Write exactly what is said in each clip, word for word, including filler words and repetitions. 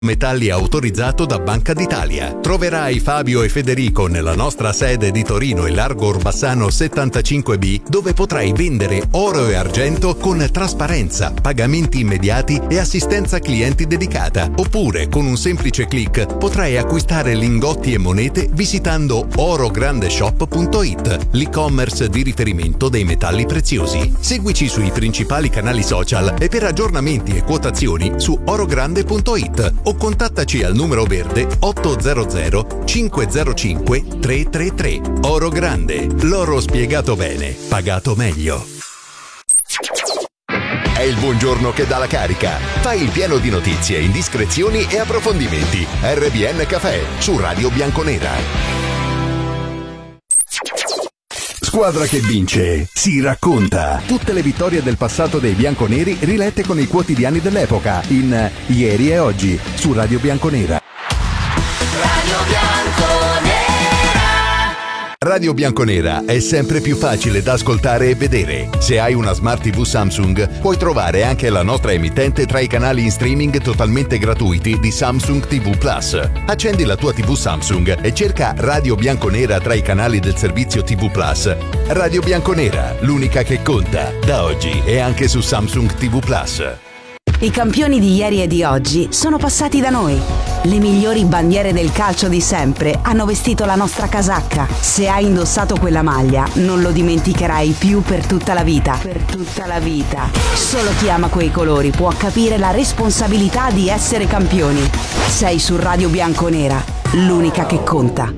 Metalli autorizzato da Banca d'Italia. Troverai Fabio e Federico nella nostra sede di Torino e Largo Orbassano settantacinque B, dove potrai vendere oro e argento con trasparenza, pagamenti immediati e assistenza clienti dedicata. Oppure con un semplice click potrai acquistare lingotti e monete visitando orograndeshop punto it, l'e-commerce di riferimento dei metalli preziosi. Seguici sui principali canali social e per aggiornamenti e quotazioni su orogrande punto it o contattaci al numero verde ottocento cinquecentocinque trecentotrentatré. Oro Grande, l'oro spiegato bene, pagato meglio. È il buongiorno che dà la carica. Fai il pieno di notizie, indiscrezioni e approfondimenti. R B N Café su Radio Bianconera. Squadra che vince, si racconta. Tutte le vittorie del passato dei bianconeri rilette con i quotidiani dell'epoca in Ieri e Oggi su Radio Bianconera. Radio Bianconera. Radio Bianconera è sempre più facile da ascoltare e vedere. Se hai una Smart tivù Samsung, puoi trovare anche la nostra emittente tra i canali in streaming totalmente gratuiti di Samsung ti vu Plus. Accendi la tua tivù Samsung e cerca Radio Bianconera tra i canali del servizio ti vu Plus. Radio Bianconera, l'unica che conta. Da oggi e anche su Samsung ti vu Plus. I campioni di ieri e di oggi sono passati da noi. Le migliori bandiere del calcio di sempre hanno vestito la nostra casacca. Se hai indossato quella maglia, non lo dimenticherai più per tutta la vita. Per tutta la vita. Solo chi ama quei colori può capire la responsabilità di essere campioni. Sei su Radio Bianconera, l'unica che conta.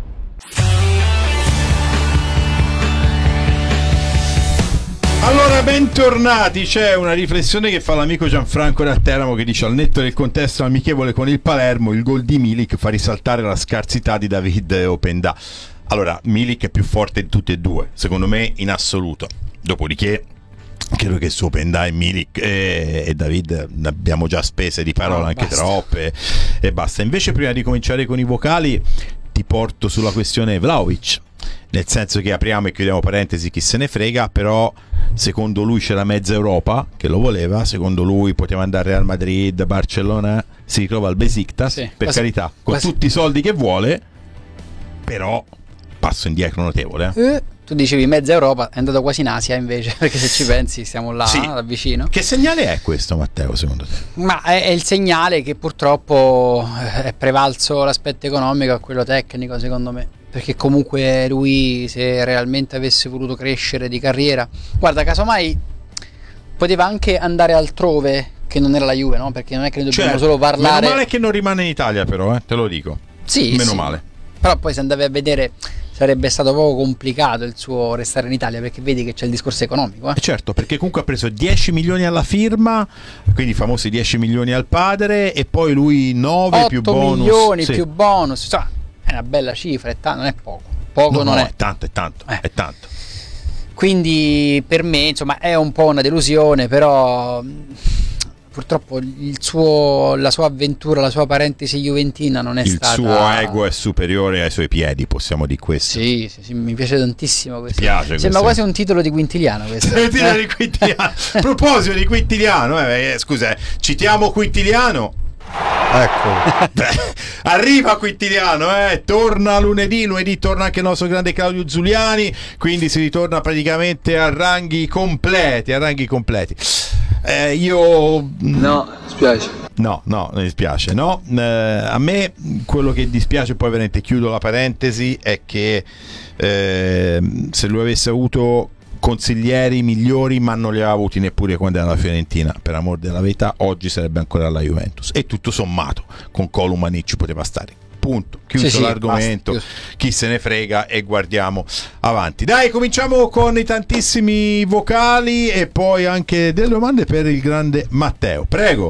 Allora, bentornati. C'è una riflessione che fa l'amico Gianfranco da Teramo, che dice: al netto del contesto amichevole con il Palermo, il gol di Milik fa risaltare la scarsità di David Openda. Allora, Milik è più forte di tutti e due, secondo me, in assoluto. Dopodiché credo che su Openda e Milik e, e David ne abbiamo già spese di parole, no, anche basta. troppe e basta. Invece, prima di cominciare con i vocali, ti porto sulla questione Vlahovic, nel senso che apriamo e chiudiamo parentesi, chi se ne frega, però secondo lui c'era mezza Europa che lo voleva, secondo lui poteva andare Real Madrid, Barcellona, si ritrova al Besiktas, sì, per quasi, carità, con quasi tutti i soldi che vuole, però passo indietro notevole. Eh? Eh, tu dicevi mezza Europa, è andato quasi in Asia invece, perché se ci pensi stiamo là, sì, da vicino. Che segnale è questo, Matteo, secondo te? Ma è, è il segnale che purtroppo è prevalso l'aspetto economico a quello tecnico, secondo me. Perché comunque lui, se realmente avesse voluto crescere di carriera, guarda, casomai poteva anche andare altrove che non era la Juve, no? Perché non è che ne dobbiamo certo, solo parlare. Meno male che non rimane in Italia, però, eh, te lo dico. Sì, meno sì. male. Però poi se andavi a vedere sarebbe stato poco complicato il suo restare in Italia, perché vedi che c'è il discorso economico. Eh? Certo, perché comunque ha preso dieci milioni alla firma, quindi i famosi dieci milioni al padre, e poi lui nove più bonus. otto milioni sì. più bonus, cioè, è una bella cifra, è tanto, non è poco. Poco no, non no, è. è tanto, è tanto, eh. è tanto. Quindi per me, insomma, è un po' una delusione, però purtroppo il suo, la sua avventura, la sua parentesi juventina non è il stata. Il suo ego è superiore ai suoi piedi, possiamo dire questo. Sì, sì, sì, mi piace tantissimo questo. Mi piace Sembra questo. quasi un titolo di Quintiliano questo. Un titolo di Quintiliano. A proposito di Quintiliano, eh, eh, scusa, citiamo Quintiliano. Ecco, beh, arriva Quintiliano, eh, torna lunedì, lunedì torna anche il nostro grande Claudio Zuliani, quindi si ritorna praticamente a ranghi completi, a ranghi completi. Eh, io no, spiace. No, no, mi dispiace, no. Eh, a me quello che dispiace, poi veramente chiudo la parentesi, è che eh, se lui avesse avuto consiglieri migliori, ma non li aveva avuti neppure quando era alla Fiorentina, per amor della verità oggi sarebbe ancora alla Juventus, e tutto sommato con Kolumanic poteva stare, punto, chiuso sì, l'argomento, sì, chi se ne frega, e guardiamo avanti. Dai, cominciamo con i tantissimi vocali e poi anche delle domande per il grande Matteo, prego.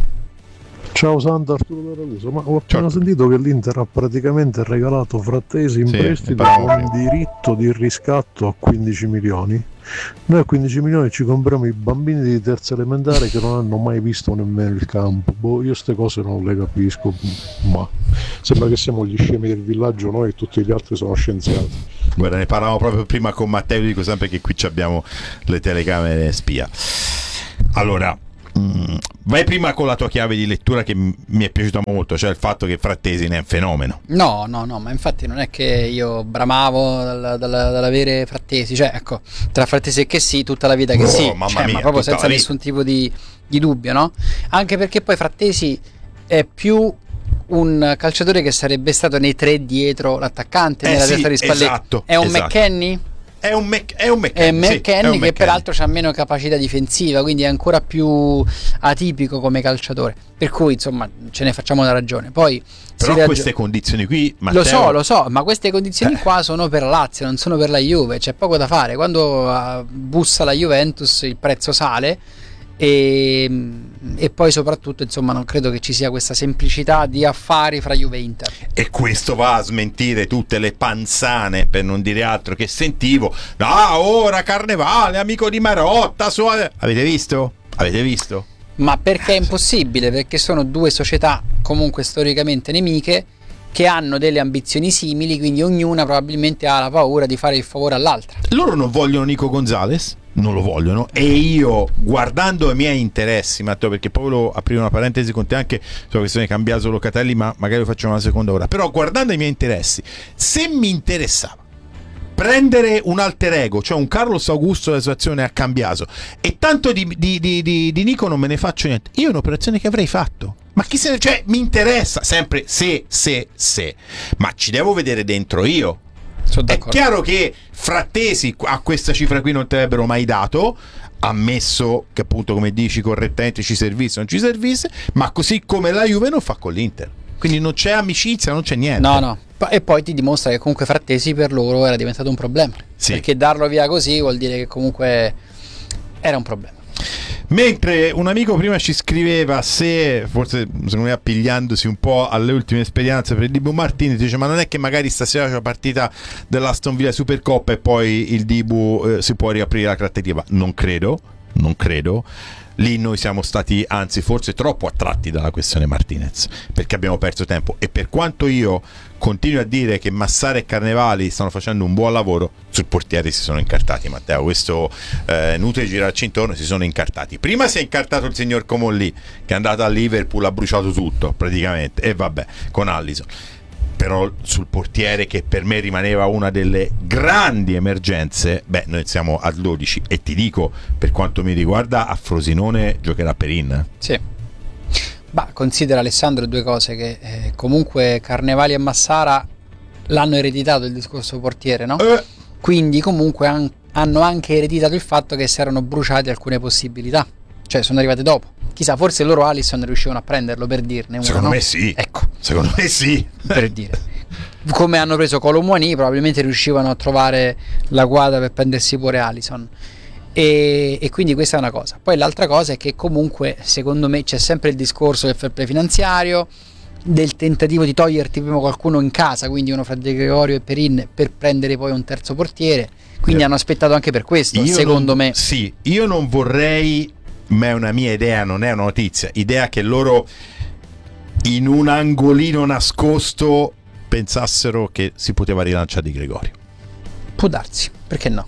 Ciao Santa, Arturo da Ragusa, ma ho appena Ciao. sentito che l'Inter ha praticamente regalato Frattesi in sì, prestito con diritto di riscatto a quindici milioni. Noi a quindici milioni ci compriamo i bambini di terza elementare che non hanno mai visto nemmeno il campo. Boh, io queste cose non le capisco, ma sembra che siamo gli scemi del villaggio noi e tutti gli altri sono scienziati. Guarda, ne parlavamo proprio prima con Matteo, dico sempre che qui abbiamo le telecamere spia. Allora, Mm, vai prima con la tua chiave di lettura che m- mi è piaciuta molto, cioè il fatto che Frattesi ne è un fenomeno. No, no, no, ma infatti non è che io bramavo dal- dal- dall'avere Frattesi, cioè ecco, tra Frattesi e che sì, tutta la vita che Oh, sì, mamma cioè, mia, ma proprio tutta senza la vita. nessun tipo di, di dubbio, no? Anche perché poi Frattesi è più un calciatore che sarebbe stato nei tre dietro l'attaccante Eh nella sì, testa di Spalletti. esatto, è un esatto. McKennie? È un, Mc- è un È McKennie, sì, McKennie è un che McKennie. peraltro ha meno capacità difensiva, quindi è ancora più atipico come calciatore. Per cui insomma ce ne facciamo una ragione. Poi Però si ragio- queste condizioni qui, Matteo, Lo so, lo so, ma queste condizioni Eh. qua sono per la Lazio, non sono per la Juve, c'è poco da fare. Quando uh, bussa la Juventus il prezzo sale e, e poi soprattutto insomma non credo che ci sia questa semplicità di affari fra Juve e Inter. E questo va a smentire tutte le panzane, per non dire altro, che sentivo. No, ora Carnevale, amico di Marotta, su... avete visto? Avete visto? Ma perché è impossibile? Perché sono due società comunque storicamente nemiche che hanno delle ambizioni simili, quindi ognuna probabilmente ha la paura di fare il favore all'altra. Loro non vogliono Nico Gonzalez, non lo vogliono, e io, guardando i miei interessi, Matteo, perché poi volevo aprire una parentesi con te anche sulla questione di cambiato Locatelli, ma magari lo facciamo una seconda ora. Però guardando i miei interessi, se mi interessava prendere un alter ego, cioè un Carlos Augusto della situazione a Cambiaso, e tanto di, di, di, di, di Nico non me ne faccio niente, io è un'operazione che avrei fatto. Ma chi se ne... cioè mi interessa sempre se, se, se, ma ci devo vedere dentro io. Sono È d'accordo. chiaro che Frattesi a questa cifra qui non te l'avrebbero mai dato, ammesso che appunto, come dici correttamente, ci servisse o non ci servisse, ma così come la Juve non fa con l'Inter, quindi non c'è amicizia, non c'è niente. No, no. Pa- E poi ti dimostra che comunque Frattesi per loro era diventato un problema. Sì. Perché darlo via così vuol dire che comunque era un problema. Mentre un amico prima ci scriveva, se forse secondo me appigliandosi un po' alle ultime esperienze per il Dibu Martinez, dice: ma non è che magari stasera c'è la partita dell'Aston Villa Supercoppa e poi il Dibu eh, si può riaprire la trattativa? Non credo, non credo. Lì noi siamo stati anzi forse troppo attratti dalla questione Martinez, perché abbiamo perso tempo, e per quanto io continuo a dire che Massara e Carnevali stanno facendo un buon lavoro, sul portiere si sono incartati, Matteo, questo eh, inutile girarci intorno, si sono incartati. Prima si è incartato il signor Comolli, che è andato a Liverpool, ha bruciato tutto praticamente, e vabbè, con Allison. Però sul portiere, che per me rimaneva una delle grandi emergenze, beh, noi siamo a dodici, e ti dico, per quanto mi riguarda, a Frosinone giocherà Perin. Sì. Ma considera, Alessandro, due cose, che eh, comunque Carnevali e Massara l'hanno ereditato il discorso portiere, no? Eh. Quindi comunque han- hanno anche ereditato il fatto che si erano bruciate alcune possibilità, cioè sono arrivate dopo. Chissà, forse loro Alisson riuscivano a prenderlo, per dirne uno, Secondo no? me sì. Ecco, Secondo me sì. per dire. Come hanno preso Colomwani, probabilmente riuscivano a trovare la quadra per prendersi pure Alisson. E, e quindi questa è una cosa. Poi l'altra cosa è che comunque secondo me c'è sempre il discorso del fair play finanziario, del tentativo di toglierti prima qualcuno in casa, quindi uno fra De Gregorio e Perin, per prendere poi un terzo portiere. Quindi Eh. hanno aspettato anche per questo, Io secondo non- me. Sì, io non vorrei, ma è una mia idea, non è una notizia, idea che loro in un angolino nascosto pensassero che si poteva rilanciare Di Gregorio. Può darsi, perché no?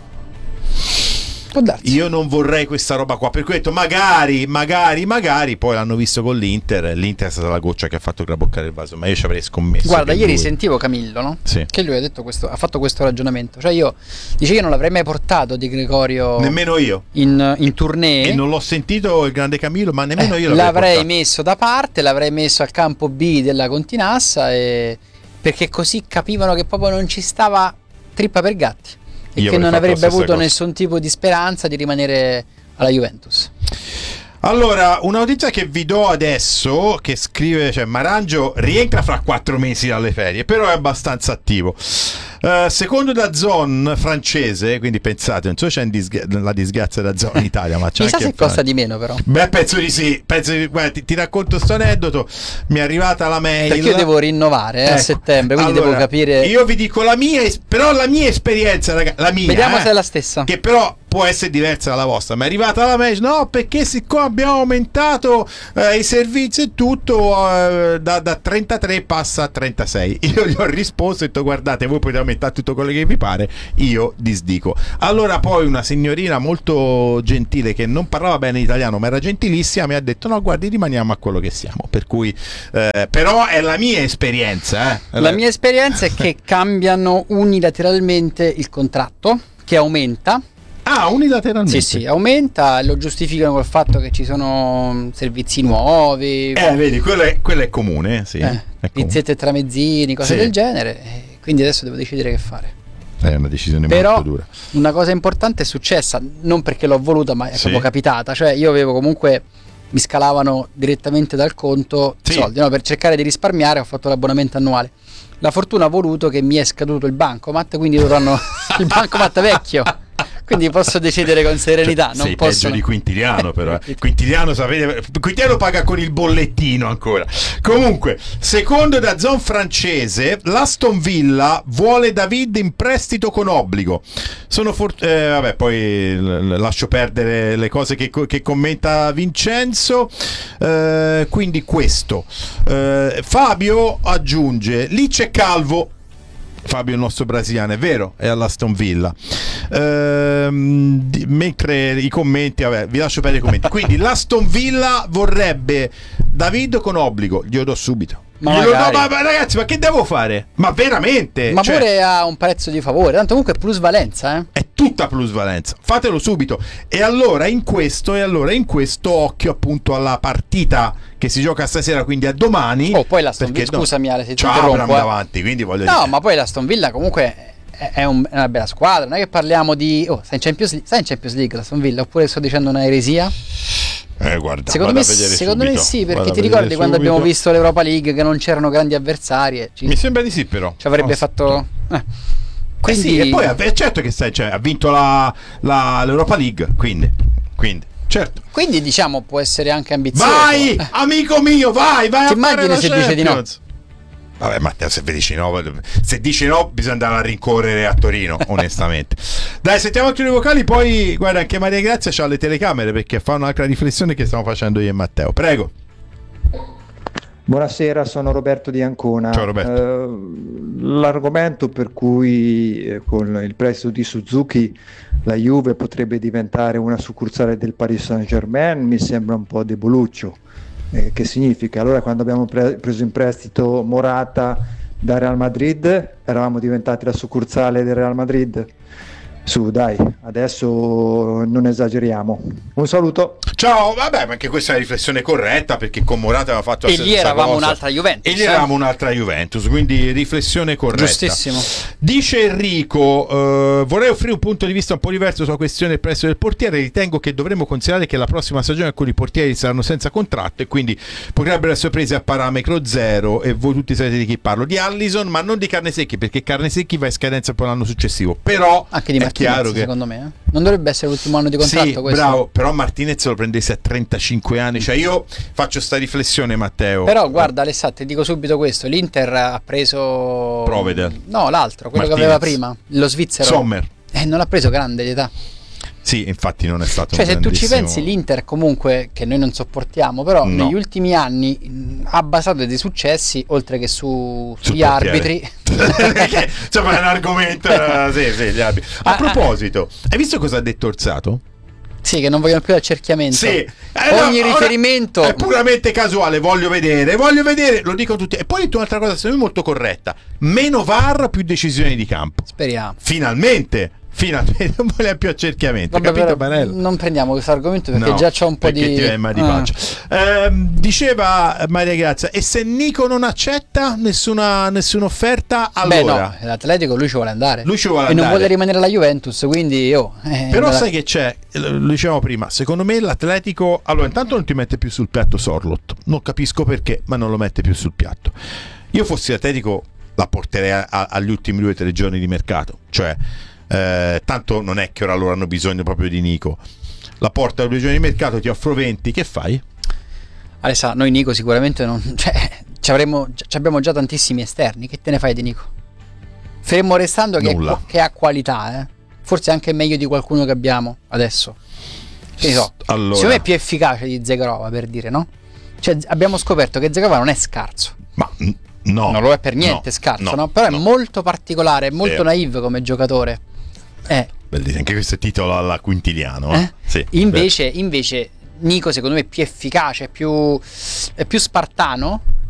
Può darsi. Io non vorrei questa roba qua, per cui ho detto magari, magari, magari, poi l'hanno visto con l'Inter, l'Inter è stata la goccia che ha fatto traboccare il vaso, ma io ci avrei scommesso. Guarda, che ieri lui- sentivo Camillo, no? Sì. Che lui ha detto questo, ha fatto questo ragionamento. Cioè io dice io non l'avrei mai portato Di Gregorio Nemmeno io. in, in tournée. E non l'ho sentito il grande Camillo, ma nemmeno Eh, io l'avrei l'avrei portato. messo da parte, l'avrei messo al campo B della Continassa, e... perché così capivano che proprio non ci stava trippa per gatti e Io che avrei non fatto la avrebbe stessa avuto cosa. nessun tipo di speranza di rimanere alla Juventus. Allora, una notizia che vi do adesso, che scrive, cioè Marangio rientra fra quattro mesi dalle ferie, però è abbastanza attivo. Uh, secondo da Zone francese, quindi pensate, non so se c'è in disga- la disgrazia da Zone in Italia, ma c'è Chissà anche se in costa Francia. di meno però. Beh, penso di sì, penso di... Guarda, ti, ti racconto questo aneddoto, mi è arrivata la mail. Perché io devo rinnovare eh, a Ecco, settembre, quindi allora, devo capire. Io vi dico la mia, es- però la mia esperienza, ragazzi, la mia. Vediamo eh, se è la stessa. Che però può essere diversa dalla vostra, ma è arrivata la mail, no, perché siccome abbiamo aumentato eh, i servizi e tutto eh, da, da trentatré passa a trentasei. Io gli ho risposto e ho detto guardate, voi potete aumentare tutto quello che vi pare, io disdico. Allora poi una signorina molto gentile che non parlava bene italiano ma era gentilissima mi ha detto no guardi, rimaniamo a quello che siamo, per cui eh, però è la mia esperienza eh. La mia esperienza è che cambiano unilateralmente il contratto, che aumenta. Ah, unilateralmente? Sì, sì, aumenta e lo giustificano col fatto che ci sono servizi nuovi. Eh, vedi, quello è, quello è comune, sì. Eh, pizzette e tramezzini, cose sì. del genere. Quindi adesso devo decidere che fare. È una decisione Però, molto dura. Una cosa importante è successa, non perché l'ho voluta, ma è sì. proprio capitata. Cioè, io avevo comunque, mi scalavano direttamente dal conto i sì. soldi, no? Per cercare di risparmiare ho fatto l'abbonamento annuale. La fortuna ha voluto che mi è scaduto il bancomat, quindi loro hanno il bancomat vecchio. Quindi posso decidere con serenità. Cioè, non sei posso... peggio di Quintiliano, però. Quintiliano, sapete, Quintiliano paga con il bollettino ancora. Comunque, secondo da zone francese, l'Aston Villa vuole David in prestito con obbligo. Sono for- eh, vabbè, poi l- lascio perdere le cose che, co- che commenta Vincenzo. Eh, quindi questo. Eh, Fabio aggiunge: lì c'è Calvo. Fabio, il nostro brasiliano, è vero, è all'Aston Villa. Ehm, di, mentre i commenti, vabbè, vi lascio perdere i commenti. Quindi l'Aston Villa vorrebbe David con obbligo, glielo do subito. Ma, glielo do, ma, ma ragazzi, ma che devo fare? Ma veramente? Ma cioè, pure a un prezzo di favore, tanto comunque è plusvalenza, eh? È tutta plusvalenza, fatelo subito. E allora in questo, e allora in questo occhio appunto alla partita che si gioca stasera, quindi a domani. Oh, poi l'Aston Villa, scusami Ale, se ti c'ha interrompo, Abraham eh. davanti, quindi voglio no, dire. ma poi l'Aston Villa comunque è, è, un, è una bella squadra, non è che parliamo di oh, sta in Champions League, sta in Champions League l'Aston Villa, oppure sto dicendo una eresia? Eh, guarda, secondo me, secondo me sì, perché ti ricordi quando abbiamo visto l'Europa League che non c'erano grandi avversari? Ci, Mi sembra di sì, però ci avrebbe oh, fatto eh. Quindi, eh sì, e poi è certo che stai, cioè, ha vinto la, la, l'Europa League, quindi, quindi certo. Quindi diciamo può essere anche ambizioso. Vai, eh. amico mio, vai, vai. Ti immagini se dice di no? Vabbè, Matteo, se dici no, se dici no bisogna andare a rincorrere a Torino, onestamente. Dai, sentiamo anche le vocali, poi guarda, anche Maria Grazia c'ha le telecamere perché fa un'altra riflessione che stiamo facendo io e Matteo. Prego. Buonasera, sono Roberto di Ancona. Ciao Roberto. Eh, l'argomento per cui eh, con il prestito di Suzuki la Juve potrebbe diventare una succursale del Paris Saint-Germain mi sembra un po' deboluccio. Eh, che significa? Allora quando abbiamo pre- preso in prestito Morata da Real Madrid eravamo diventati la succursale del Real Madrid? Su, dai, adesso non esageriamo. Un saluto. Ciao, vabbè, ma anche questa è una riflessione corretta perché con Morata aveva fatto la e stessa lì eravamo cosa. un'altra Juventus. E lì eravamo un'altra Juventus, quindi riflessione corretta. Giustissimo. Dice Enrico, eh, vorrei offrire un punto di vista un po' diverso sulla questione del prezzo del portiere. Ritengo che dovremmo considerare che la prossima stagione alcuni portieri saranno senza contratto e quindi potrebbero essere presi a parametro zero, e voi tutti sapete di chi parlo, di Allison, ma non di Carnesecchi, perché Carnesecchi va in scadenza per l'anno successivo. Però anche di è Martinez, chiaro che secondo me eh? non dovrebbe essere l'ultimo anno di contratto, sì, questo. bravo, però Martinez lo prendesse a trentacinque anni, cioè io faccio sta riflessione, Matteo. Però guarda Alessandro, ti dico subito questo, l'Inter ha preso Provedel. No, l'altro, quello Martinez. che aveva prima, lo svizzero. Sommer. Eh, non ha preso grande di età. Sì, infatti non è stato cioè un se tu ci grandissimo... pensi l'Inter comunque, che noi non sopportiamo, però no. negli ultimi anni mh, ha basato dei successi oltre che su, Sul sugli arbitri. Insomma è un argomento sì, sì, gli arbitri. A proposito, hai visto cosa ha detto Orsato? Sì, che non vogliono più l'accerchiamento. Sì. Eh, ogni no, riferimento è puramente casuale, voglio vedere, voglio vedere, lo dico tutti. E poi ho detto un'altra cosa secondo me molto corretta: meno V A R, più decisioni di campo. Speriamo. Finalmente. Finalmente non voleva più accerchiamento. Vabbè, capito, però, Barello? non prendiamo questo argomento perché no, già c'ho un po' perché di ti viene mal di ah. pancia. Eh, diceva Maria Grazia, e se Nico non accetta nessuna, nessuna offerta, allora beh no, l'Atletico lui ci vuole andare, lui ci vuole e andare. non vuole rimanere alla Juventus, quindi oh, eh, però andare... sai che c'è, lo dicevamo prima, secondo me l'Atletico allora intanto non ti mette più sul piatto Sorloth, non capisco perché, ma non lo mette più sul piatto. Io fossi l'Atletico la porterei a, a, agli ultimi due o tre giorni di mercato, cioè Eh, tanto non è che ora loro hanno bisogno proprio di Nico, la porta a due giorni di mercato, ti offro venti, che fai? Alessà, noi Nico sicuramente non, cioè, ci, avremo, ci abbiamo già tantissimi esterni, che te ne fai di Nico? Fermo restando che, che ha qualità, eh? forse anche meglio di qualcuno che abbiamo adesso. Che ne so, allora. secondo me è più efficace di Zegrova, per dire, no? Cioè abbiamo scoperto che Zegrova non è scarso. Ma no. Non lo è per niente no, scarso, no? no, Però no. è molto particolare, è molto Vero. naive come giocatore. Eh. Bellissimo, anche questo è titolo alla Quintiliano. Eh? Eh? Sì, invece, invece Nico secondo me è più efficace, è più, è più spartano,